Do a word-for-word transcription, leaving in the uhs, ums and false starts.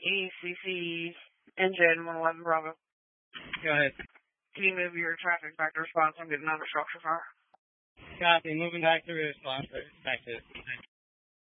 E C C Engine one eleven Bravo. Go ahead. Can you move your traffic back to response? I'm getting under structure fire. Copy. Moving back to response. Back to it.